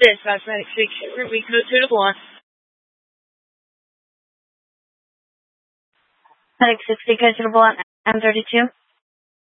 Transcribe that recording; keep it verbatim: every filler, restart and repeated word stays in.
This last night, six, we go to the one. Six sixty, go to the one, M thirty-two.